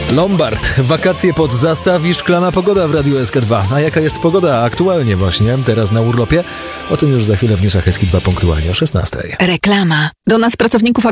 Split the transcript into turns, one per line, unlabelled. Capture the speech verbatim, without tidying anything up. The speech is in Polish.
Lombard, wakacje pod zastaw i szklana pogoda w Radiu S K dwa. A jaka jest pogoda aktualnie właśnie, teraz na urlopie? O tym już za chwilę w newsach S K dwa punktualnie o szesnastej.
Reklama. Do nas pracowników